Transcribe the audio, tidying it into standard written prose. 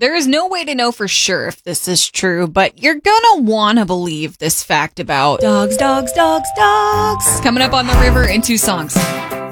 There is no way to know for sure if this is true, but you're gonna wanna believe this fact about Dogs, dogs, dogs, dogs. coming up on The River in 2 songs.